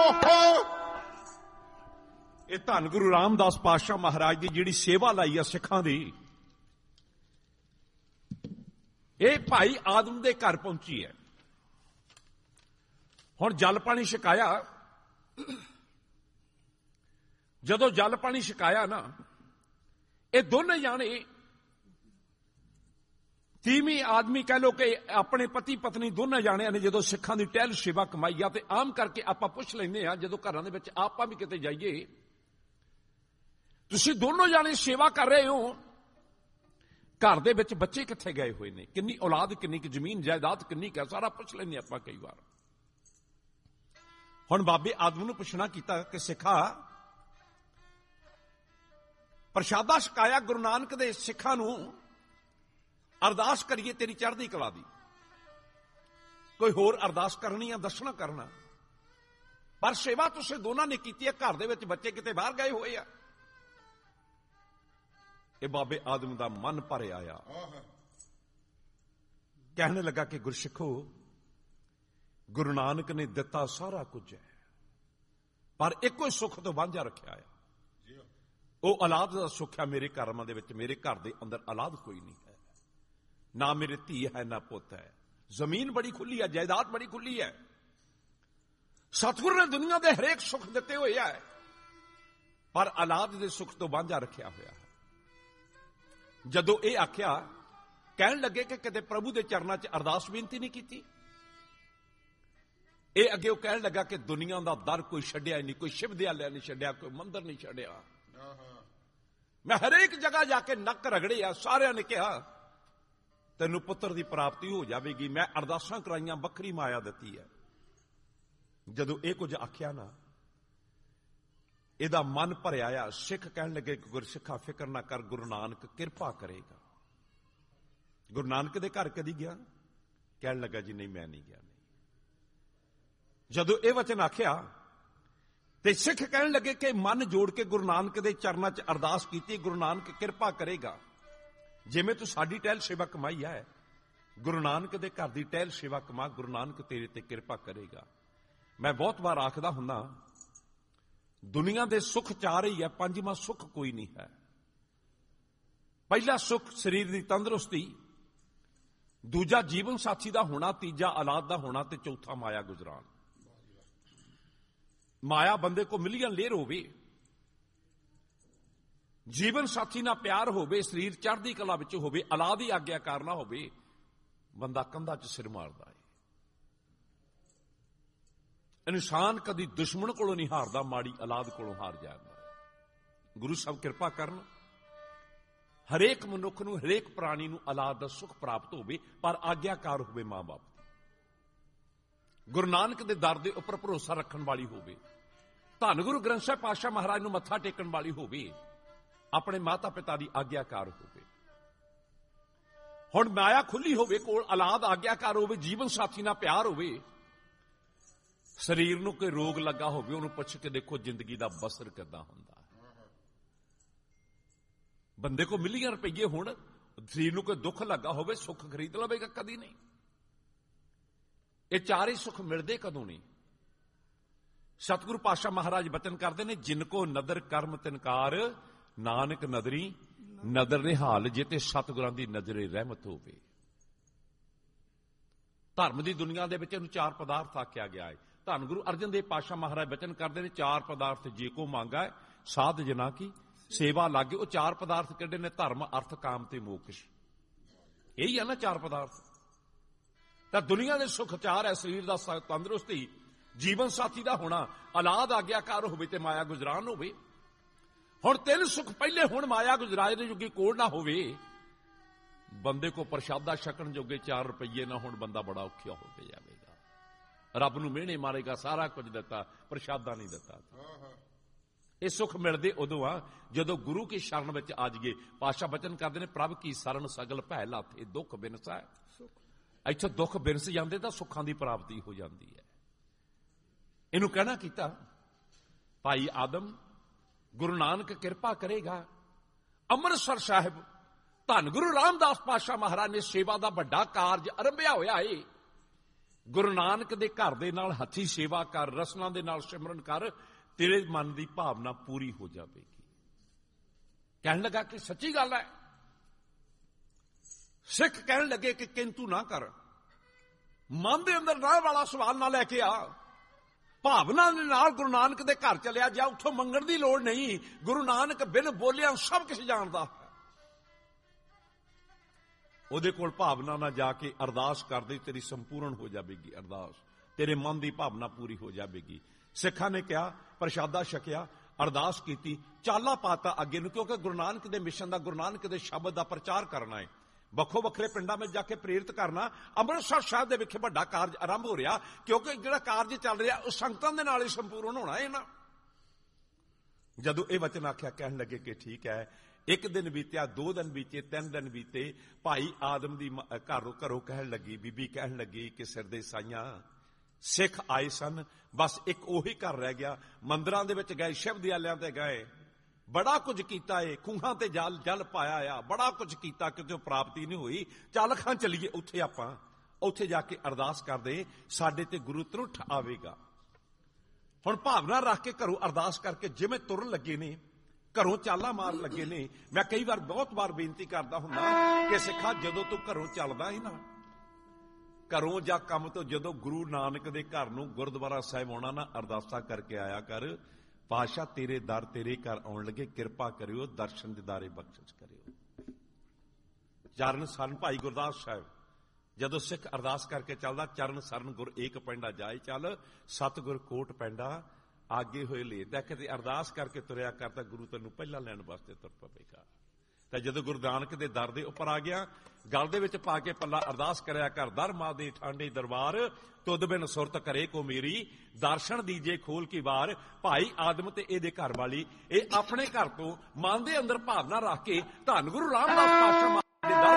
ਇਹ ਧੰਨ ਗੁਰੂ ਰਾਮਦਾਸ ਪਾਤਸ਼ਾਹ ਮਹਾਰਾਜ ਦੀ ਜਿਹੜੀ ਸੇਵਾ ਲਾਈ ਆ ਸਿੱਖਾਂ ਦੀ, ਇਹ ਭਾਈ ਆਦਮ ਦੇ ਘਰ ਪਹੁੰਚੀ ਹੈ। ਹੁਣ ਜਲ ਪਾਣੀ ਛਕਾਇਆ। ਜਦੋਂ ਜਲ ਪਾਣੀ ਛਕਾਇਆ ਨਾ, ਇਹ ਦੋਨੇ ਜਾਣੇ ਤੀਵੀਂ ਆਦਮੀ ਕਹਿ ਲੋ ਕਿ ਆਪਣੇ ਪਤੀ ਪਤਨੀ ਦੋਨੇ ਜਾਣਿਆਂ ਨੇ ਜਦੋਂ ਸਿੱਖਾਂ ਦੀ ਟਹਿਲ ਸੇਵਾ ਕਮਾਈ ਆ, ਤੇ ਆਮ ਕਰਕੇ ਆਪਾਂ ਪੁੱਛ ਲੈਂਦੇ ਆ ਜਦੋਂ ਘਰਾਂ ਦੇ ਵਿੱਚ ਆਪਾਂ ਵੀ ਕਿਤੇ ਜਾਈਏ, ਤੁਸੀਂ ਦੋਨੋਂ ਜਾਣੇ ਸੇਵਾ ਕਰ ਰਹੇ ਹੋ, ਘਰ ਦੇ ਵਿੱਚ ਬੱਚੇ ਕਿੱਥੇ ਗਏ ਹੋਏ ਨੇ, ਕਿੰਨੀ ਔਲਾਦ, ਕਿੰਨੀ ਕੁ ਜ਼ਮੀਨ ਜਾਇਦਾਦ ਕਿੰਨੀ ਕੁ, ਸਾਰਾ ਪੁੱਛ ਲੈਂਦੇ ਆਪਾਂ ਕਈ ਵਾਰ। ਹੁਣ ਬਾਬੇ ਆਦਮ ਨੂੰ ਪੁੱਛਣਾ ਕੀਤਾ ਕਿ ਸਿੱਖਾ, ਪ੍ਰਸ਼ਾਦਾ ਛਕਾਇਆ ਗੁਰੂ ਨਾਨਕ ਦੇ ਸਿੱਖਾਂ ਨੂੰ, ਅਰਦਾਸ ਕਰੀਏ ਤੇਰੀ ਚੜ੍ਹਦੀ ਕਲਾ ਦੀ, ਕੋਈ ਹੋਰ ਅਰਦਾਸ ਕਰਨੀ ਆ, ਦੱਸਣਾ ਕਰਨਾ, ਪਰ ਸੇਵਾ ਤੁਸੀਂ ਦੋਨਾਂ ਨੇ ਕੀਤੀ ਹੈ, ਘਰ ਦੇ ਵਿੱਚ ਬੱਚੇ ਕਿਤੇ ਬਾਹਰ ਗਏ ਹੋਏ ਆ। ਇਹ ਬਾਬੇ ਆਦਮ ਦਾ ਮਨ ਭਰ ਆਇਆ। ਕਹਿਣ ਲੱਗਾ ਕਿ ਗੁਰਸਿੱਖੋ, ਗੁਰੂ ਨਾਨਕ ਨੇ ਦਿੱਤਾ ਸਾਰਾ ਕੁਝ ਹੈ, ਪਰ ਇੱਕੋ ਹੀ ਸੁੱਖ ਤੋਂ ਵਾਂਝਾ ਰੱਖਿਆ ਹੈ, ਉਹ ਔਲਾਦ ਦਾ ਸੁੱਖ ਹੈ। ਮੇਰੇ ਕਰਮਾਂ ਦੇ ਵਿੱਚ, ਮੇਰੇ ਘਰ ਦੇ ਅੰਦਰ ਔਲਾਦ ਕੋਈ ਨਹੀਂ ਹੈ, ਨਾ ਮੇਰੇ ਧੀ ਹੈ ਨਾ ਪੁੱਤ ਹੈ, ਜ਼ਮੀਨ ਬੜੀ ਖੁੱਲੀ ਹੈ, ਜਾਇਦਾਦ ਬੜੀ ਖੁੱਲੀ ਹੈ, ਸਤਿਗੁਰੂ ਨੇ ਦੁਨੀਆ ਦੇ ਹਰੇਕ ਸੁੱਖ ਦਿੱਤੇ ਹੋਏ ਹੈ, ਪਰ ਔਲਾਦ ਦੇ ਸੁੱਖ ਤੋਂ ਵਾਂਝਾ ਰੱਖਿਆ ਹੋਇਆ ਹੈ। ਜਦੋਂ ਇਹ ਆਖਿਆ, ਕਹਿਣ ਲੱਗੇ ਕਿ ਕਿਤੇ ਪ੍ਰਭੂ ਦੇ ਚਰਨਾਂ 'ਚ ਅਰਦਾਸ ਬੇਨਤੀ ਨਹੀਂ ਕੀਤੀ। ਇਹ ਅੱਗੇ ਉਹ ਕਹਿਣ ਲੱਗਾ ਕਿ ਦੁਨੀਆ ਦਾ ਦਰ ਕੋਈ ਛੱਡਿਆ ਨਹੀਂ, ਕੋਈ ਸ਼ਿਵ ਦਿਆਲਿਆ ਨਹੀਂ ਛੱਡਿਆ, ਕੋਈ ਮੰਦਰ ਨਹੀਂ ਛੱਡਿਆ, ਮੈਂ ਹਰੇਕ ਜਗ੍ਹਾ ਜਾ ਕੇ ਨੱਕ ਰਗੜੇ ਆ, ਸਾਰਿਆਂ ਨੇ ਕਿਹਾ ਤੈਨੂੰ ਪੁੱਤਰ ਦੀ ਪ੍ਰਾਪਤੀ ਹੋ ਜਾਵੇਗੀ, ਮੈਂ ਅਰਦਾਸਾਂ ਕਰਾਈਆਂ, ਵੱਖਰੀ ਮਾਇਆ ਦਿੱਤੀ ਹੈ। ਜਦੋਂ ਇਹ ਕੁਝ ਆਖਿਆ ਨਾ, ਇਹਦਾ ਮਨ ਭਰਿਆ ਆ। ਸਿੱਖ ਕਹਿਣ ਲੱਗੇ ਕਿ ਗੁਰਸਿੱਖਾ ਫਿਕਰ ਨਾ ਕਰ, ਗੁਰੂ ਨਾਨਕ ਕਿਰਪਾ ਕਰੇਗਾ। ਗੁਰੂ ਨਾਨਕ ਦੇ ਘਰ ਕਦੀ ਗਿਆ? ਕਹਿਣ ਲੱਗਾ ਜੀ ਨਹੀਂ, ਮੈਂ ਨਹੀਂ ਗਿਆ। ਨਹੀਂ। ਜਦੋਂ ਇਹ ਵਚਨ ਆਖਿਆ ਤੇ ਸਿੱਖ ਕਹਿਣ ਲੱਗੇ ਕਿ ਮਨ ਜੋੜ ਕੇ ਗੁਰੂ ਨਾਨਕ ਦੇ ਚਰਨਾਂ 'ਚ ਅਰਦਾਸ ਕੀਤੀ, ਗੁਰੂ ਨਾਨਕ ਕਿਰਪਾ ਕਰੇਗਾ। ਜਿਵੇਂ ਤੂੰ ਸਾਡੀ ਟਹਿਲ ਸੇਵਾ ਕਮਾਈ ਹੈ, ਗੁਰੂ ਨਾਨਕ ਦੇ ਘਰ ਦੀ ਟਹਿਲ ਸੇਵਾ ਕਮਾ, ਗੁਰੂ ਨਾਨਕ ਤੇਰੇ ਤੇ ਕਿਰਪਾ ਕਰੇਗਾ। ਮੈਂ ਬਹੁਤ ਵਾਰ ਆਖਦਾ ਹੁੰਦਾ, ਦੁਨੀਆ ਦੇ ਸੁੱਖ ਚਾਰ ਹੀ ਹੈ, ਪੰਜਵਾਂ ਸੁੱਖ ਕੋਈ ਨਹੀਂ ਹੈ। ਪਹਿਲਾ ਸੁੱਖ ਸਰੀਰ ਦੀ ਤੰਦਰੁਸਤੀ, ਦੂਜਾ ਜੀਵਨ ਸਾਥੀ ਦਾ ਹੋਣਾ, ਤੀਜਾ ਔਲਾਦ ਦਾ ਹੋਣਾ, ਤੇ ਚੌਥਾ ਮਾਇਆ ਗੁਜਰਾਨ। ਮਾਇਆ ਬੰਦੇ ਕੋ ਮਿਲੀਅਨ ਲੇਰ ਹੋਵੇ, ਜੀਵਨ ਸਾਥੀ ਨਾਲ ਪਿਆਰ ਹੋਵੇ, ਸਰੀਰ ਚੜ੍ਹਦੀ ਕਲਾ ਵਿੱਚ ਹੋਵੇ, ਔਲਾਦ ਹੀ ਆਗਿਆਕਾਰ ਨਾ ਹੋਵੇ, ਬੰਦਾ ਕੰਧਾਂ 'ਚ ਸਿਰ ਮਾਰਦਾ ਹੈ। ਇਨਸਾਨ ਕਦੀ ਦੁਸ਼ਮਣ ਕੋਲੋਂ ਨਹੀਂ ਹਾਰਦਾ, ਮਾੜੀ ਔਲਾਦ ਕੋਲੋਂ ਹਾਰ ਜਾਂਦਾ। ਗੁਰੂ ਸਾਹਿਬ ਕਿਰਪਾ ਕਰਨ, ਹਰੇਕ ਮਨੁੱਖ ਨੂੰ, ਹਰੇਕ ਪ੍ਰਾਣੀ ਨੂੰ ਔਲਾਦ ਦਾ ਸੁੱਖ ਪ੍ਰਾਪਤ ਹੋਵੇ, ਪਰ ਆਗਿਆਕਾਰ ਹੋਵੇ ਮਾਂ-ਬਾਪ ਦੀ, ਗੁਰੂ ਨਾਨਕ ਦੇ ਦਰ ਦੇ ਉੱਪਰ ਭਰੋਸਾ ਰੱਖਣ ਵਾਲੀ ਹੋਵੇ, ਧੰਨ ਗੁਰੂ ਗ੍ਰੰਥ ਸਾਹਿਬ ਪਾਤਸ਼ਾਹ ਮਹਾਰਾਜ ਨੂੰ ਮੱਥਾ ਟੇਕਣ ਵਾਲੀ ਹੋਵੇ, ਆਪਣੇ ਮਾਤਾ ਪਿਤਾ ਦੀ ਆਗਿਆਕਾਰ ਹੋਵੇ। ਹੁਣ ਮਾਇਆ ਖੁੱਲੀ ਹੋਵੇ, ਕੋਲ ਔਲਾਦ ਆਗਿਆਕਾਰ ਹੋਵੇ, ਜੀਵਨ ਸਾਥੀ ਨਾਲ ਪਿਆਰ ਹੋਵੇ, ਸਰੀਰ ਨੂੰ ਕੋਈ ਰੋਗ ਲੱਗਾ ਹੋਵੇ, ਉਹਨੂੰ ਪੁੱਛ ਕੇ ਦੇਖੋ ਜ਼ਿੰਦਗੀ ਦਾ ਬਸਰ ਕਿੱਦਾਂ ਹੁੰਦਾ। ਬੰਦੇ ਕੋ ਮਿਲੀਅਨ ਰੁਪਈਏ ਹੋਣ, ਸਰੀਰ ਨੂੰ ਕੋਈ ਦੁੱਖ ਲੱਗਾ ਹੋਵੇ, ਸੁੱਖ ਖਰੀਦ ਲਵੇਗਾ? ਕਦੀ ਨਹੀਂ। ਇਹ ਚਾਰੇ ਸੁੱਖ ਮਿਲਦੇ ਕਦੋਂ ਨਹੀਂ? ਸਤਿਗੁਰੂ ਪਾਤਸ਼ਾਹ ਮਹਾਰਾਜ ਬਚਨ ਕਰਦੇ ਨੇ, ਜਿਨ ਕੋ ਨਦਰ ਕਰਮ ਤਿਨਕਾਰ, ਨਾਨਕ ਨਦਰੀ ਨਦਰ ਨਿਹਾਲ, ਜੇ ਤੇ ਸਤਿਗੁਰਾਂ ਦੀ ਨਜ਼ਰੇ ਰਹਿਮਤ ਹੋਵੇ। ਧਰਮ ਦੀ ਦੁਨੀਆ ਦੇ ਵਿੱਚ ਇਹਨੂੰ ਚਾਰ ਪਦਾਰਥ ਆਖਿਆ ਗਿਆ ਹੈ। ਧੰਨ ਗੁਰੂ ਅਰਜਨ ਦੇਵ ਪਾਤਸ਼ਾਹ ਮਹਾਰਾਜ ਬਚਨ ਕਰਦੇ ਨੇ, ਚਾਰ ਪਦਾਰਥ ਜੇ ਕੋ ਮੰਗਾ ਹੈ, ਸਾਧ ਜਨਾ ਕੀ ਸੇਵਾ ਲਾਗੇ। ਉਹ ਚਾਰ ਪਦਾਰਥ ਕਿਹੜੇ ਨੇ? ਧਰਮ, ਅਰਥ, ਕਾਮ ਤੇ ਮੋਕਸ਼। ਇਹੀ ਆ ਨਾ ਚਾਰ ਪਦਾਰਥ। ਤਾਂ ਦੁਨੀਆ ਦੇ ਸੁੱਖ ਚਾਰ ਹੈ, ਸਰੀਰ ਦਾ ਤੰਦਰੁਸਤੀ, ਜੀਵਨ ਸਾਥੀ ਦਾ ਹੋਣਾ, ਔਲਾਦ ਆਗਿਆਕਾਰ ਹੋਵੇ, ਤੇ ਮਾਇਆ ਗੁਜਰਾਨ ਹੋਵੇ। ਹੁਣ ਤਿੰਨ ਸੁੱਖ ਪਹਿਲੇ ਹੁਣ ਮਾਇਆ ਗੁਜਰਾਨ ਦੇ ਜੋਗੀ ਕੋਲ ਨਾ ਹੋਵੇ, ਬੰਦੇ ਕੋ ਪ੍ਰਸ਼ਾਦਾ ਛਕਣ ਜੋਗੇ 4 ਰੁਪਈਏ ਨਾ ਹੋਣ, ਬੰਦਾ ਬੜਾ ਔਖਾ ਹੋ ਕੇ ਜਾਵੇਗਾ। ਰੱਬ ਨੂੰ ਮਿਹਣੇ ਮਾਰੇਗਾ, ਸਾਰਾ ਕੁਝ ਦਿੱਤਾ, ਪ੍ਰਸ਼ਾਦਾ ਨਹੀਂ ਦਿੱਤਾ। ਇਹ ਸੁੱਖ ਮਿਲਦੇ ਉਦੋਂ ਆ ਜਦੋਂ ਗੁਰੂ ਕੀ ਸ਼ਰਨ ਵਿੱਚ ਆ ਜਾਈਏ। ਪਾਤਸ਼ਾਹ ਬਚਨ ਕਰਦੇ ਨੇ, ਪ੍ਰਭ ਕੀ ਸ਼ਰਨ ਸਗਲ ਭੈ ਲਾਥੇ, ਦੁੱਖ ਬਿਨਸੈ। ਇੱਥੇ ਦੁੱਖ ਬਿਨਸ ਜਾਂਦੇ ਤਾਂ ਸੁੱਖਾਂ ਦੀ ਪ੍ਰਾਪਤੀ ਹੋ ਜਾਂਦੀ ਹੈ। ਇਹਨੂੰ ਕਹਿਣਾ ਕੀਤਾ ਭਾਈ ਆਦਮ, ਗੁਰੂ ਨਾਨਕ ਕਿਰਪਾ ਕਰੇਗਾ। ਅੰਮ੍ਰਿਤਸਰ ਸਾਹਿਬ ਧੰਨ ਗੁਰੂ ਰਾਮਦਾਸ ਪਾਤਸ਼ਾਹ ਮਹਾਰਾਜ ਨੇ ਸੇਵਾ ਦਾ ਵੱਡਾ ਕਾਰਜ ਆਰੰਭਿਆ ਹੋਇਆ ਏ। ਗੁਰੂ ਨਾਨਕ ਦੇ ਘਰ ਦੇ ਨਾਲ ਹੱਥੀਂ ਸੇਵਾ ਕਰ, ਰਸਨਾ ਦੇ ਨਾਲ ਸਿਮਰਨ ਕਰ, ਤੇਰੇ ਮਨ ਦੀ ਭਾਵਨਾ ਪੂਰੀ ਹੋ ਜਾਵੇਗੀ। ਕਹਿਣ ਲੱਗਾ ਕਿ ਸੱਚੀ ਗੱਲ ਹੈ। ਸਿੱਖ ਕਹਿਣ ਲੱਗੇ ਕਿ ਕਿੰਤੂ ਨਾ ਕਰ, ਮਨ ਦੇ ਅੰਦਰ ਰਾਹ ਵਾਲਾ ਸਵਾਲ ਨਾ ਲੈ ਕੇ ਆ, ਭਾਵਨਾ ਦੇ ਨਾਲ ਗੁਰੂ ਨਾਨਕ ਦੇ ਘਰ ਚਲਿਆ ਜਾ, ਉੱਥੋਂ ਮੰਗਣ ਦੀ ਲੋੜ ਨਹੀਂ। ਗੁਰੂ ਨਾਨਕ ਬਿਨ ਬੋਲਿਆ ਸਭ ਕੁਝ ਜਾਣਦਾ। ਉਹਦੇ ਕੋਲ ਭਾਵਨਾ ਨਾਲ ਜਾ ਕੇ ਅਰਦਾਸ ਕਰਦੇ, ਤੇਰੀ ਸੰਪੂਰਨ ਹੋ ਜਾਵੇਗੀ ਅਰਦਾਸ, ਤੇਰੇ ਮਨ ਦੀ ਭਾਵਨਾ ਪੂਰੀ ਹੋ ਜਾਵੇਗੀ। ਸਿੱਖਾਂ ਨੇ ਕਿਹਾ, ਪ੍ਰਸ਼ਾਦਾ ਛਕਿਆ, ਅਰਦਾਸ ਕੀਤੀ, ਚਾਲਾ ਪਾਤਾ ਅੱਗੇ ਨੂੰ, ਕਿਉਂਕਿ ਗੁਰੂ ਨਾਨਕ ਦੇ ਮਿਸ਼ਨ ਦਾ, ਗੁਰੂ ਨਾਨਕ ਦੇ ਸ਼ਬਦ ਦਾ ਪ੍ਰਚਾਰ ਕਰਨਾ ਹੈ, ਵੱਖੋ ਵੱਖਰੇ ਪਿੰਡਾਂ ਵਿੱਚ ਜਾ ਕੇ ਪ੍ਰੇਰਿਤ ਕਰਨਾ। ਅੰਮ੍ਰਿਤਸਰ ਸਾਹਿਬ ਦੇ ਵਿਖੇ ਵੱਡਾ ਕਾਰਜ ਆਰੰਭ ਹੋ ਰਿਹਾ, ਕਿਉਂਕਿ ਜਿਹੜਾ ਕਾਰਜ ਚੱਲ ਰਿਹਾ ਉਹ ਸੰਗਤਾਂ ਦੇ ਨਾਲ ਹੀ ਸੰਪੂਰਨ ਹੋਣਾ ਹੈ ਨਾ। ਜਦੋਂ ਇਹ ਵਚਨ ਆਖਿਆ, ਕਹਿਣ ਲੱਗੇ ਕਿ ਠੀਕ ਹੈ। ਇੱਕ ਦਿਨ ਬੀਤਿਆ, 2 ਦਿਨ ਬੀਤੇ, 3 ਦਿਨ ਬੀਤੇ। ਭਾਈ ਆਦਮ ਦੀ ਘਰੋਂ ਕਹਿਣ ਲੱਗੀ, ਬੀਬੀ ਕਹਿਣ ਲੱਗੀ ਕਿ ਸਿਰ ਦੇ ਸਾਈਆਂ ਸਿੱਖ ਆਏ ਸਨ, ਬਸ ਇੱਕ ਉਹੀ ਘਰ ਰਹਿ ਗਿਆ। ਮੰਦਿਰਾਂ ਦੇ ਵਿੱਚ ਗਏ, ਸ਼ਿਵ ਦਿਆਲਿਆਂ ਤੇ ਗਏ, ਬੜਾ ਕੁਝ ਕੀਤਾ ਏ, ਖੂਹਾਂ ਤੇ ਜਲ ਪਾਇਆ ਆ, ਬੜਾ ਕੁਝ ਕੀਤਾ, ਕਿਤੇ ਪ੍ਰਾਪਤੀ ਨਹੀਂ ਹੋਈ। ਚੱਲ ਖਾਂ ਚੱਲੀਏ ਉੱਥੇ, ਆਪਾਂ ਉੱਥੇ ਜਾ ਕੇ ਅਰਦਾਸ ਕਰਦੇ, ਸਾਡੇ ਤੇ ਗੁਰੂ ਤਰੁੱਠ ਆਵੇਗਾ। ਹੁਣ ਭਾਵਨਾ ਰੱਖ ਕੇ ਘਰੋਂ ਅਰਦਾਸ ਕਰਕੇ ਜਿਵੇਂ ਤੁਰਨ ਲੱਗੇ ਨੇ, ਘਰੋਂ ਚਾਲਾਂ ਮਾਰਨ ਲੱਗੇ ਨੇ। ਮੈਂ ਕਈ ਵਾਰ, ਬਹੁਤ ਵਾਰ ਬੇਨਤੀ ਕਰਦਾ ਹੁੰਦਾ ਕਿ ਸਿੱਖਾ, ਜਦੋਂ ਤੂੰ ਘਰੋਂ ਚੱਲਦਾ ਹੈ ਨਾ, ਘਰੋਂ ਜਾਂ ਕੰਮ ਤੋਂ ਜਦੋਂ ਗੁਰੂ ਨਾਨਕ ਦੇ ਘਰ ਨੂੰ, ਗੁਰਦੁਆਰਾ ਸਾਹਿਬ ਆਉਣਾ ਨਾ, ਅਰਦਾਸਾਂ ਕਰਕੇ ਆਇਆ ਕਰ, ਪਾਤਸ਼ਾਹ ਤੇਰੇ ਦਰ, ਤੇਰੇ ਘਰ ਆਉਣ ਲੱਗੇ, ਕਿਰਪਾ ਕਰਿਓ, ਦਰਸ਼ਨ ਦਿਦਾਰੇ ਬਖਸ਼ਿਸ਼ ਕਰਿਓ। ਚਰਨ ਸਰਨ ਭਾਈ ਗੁਰਦਾਸ ਸਾਹਿਬ, ਜਦੋਂ ਸਿੱਖ ਅਰਦਾਸ ਕਰਕੇ ਚੱਲਦਾ, ਚਰਨ ਸਰਨ ਗੁਰ ਏਕ ਪੈਂਡਾ ਜਾਏ ਚੱਲ, ਸਤਿਗੁਰ ਕੋਟ ਪੈਂਡਾ ਆਗੇ ਹੋਏ ਲੈ। ਤਾਂ ਕਿਤੇ ਅਰਦਾਸ ਕਰਕੇ ਤੁਰਿਆ ਕਰਦਾ, ਗੁਰੂ ਤੈਨੂੰ ਪਹਿਲਾਂ ਲੈਣ ਵਾਸਤੇ ਤੁਰ ਪਵੇਗਾ। ਤਾਂ ਜਦੋਂ ਗੁਰੂ ਨਾਨਕ ਦੇ ਦਰ ਦੇ ਉੱਪਰ ਆ ਗਿਆ, ਗਲ ਦੇ ਵਿੱਚ ਪਾ ਕੇ ਪੱਲਾ, ਅਰਦਾਸ ਕਰਿਆ ਕਰ, ਦਰ ਮਾਂ ਦੇ ਠਾਂਡੇ ਦਰਬਾਰ, ਤੁਧ ਬਿਨ ਸੁਰਤ ਕਰੇ ਕੋ ਮੇਰੀ, ਦਰਸ਼ਨ ਦੀਜੇ ਖੋਲ ਕੀ ਵਾਰ। ਭਾਈ ਆਦਮ ਤੇ ਇਹਦੇ ਘਰ ਵਾਲੀ, ਇਹ ਆਪਣੇ ਘਰ ਤੋਂ ਮਨ ਦੇ ਅੰਦਰ ਭਾਵਨਾ ਰੱਖ ਕੇ ਧੰਨ ਗੁਰੂ ਰਾਮਦਾਸ ਪਾਤਸ਼ਾਹ ਦੇ ਦਰ